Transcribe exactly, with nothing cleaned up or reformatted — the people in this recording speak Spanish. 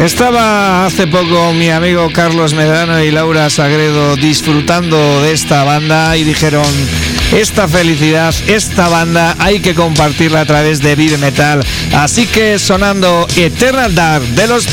Estaba hace poco mi amigo Carlos Medrano y Laura Sagredo disfrutando de esta banda y dijeron: esta felicidad, esta banda hay que compartirla a través de Vive Metal. Así que sonando Eternal Dark de los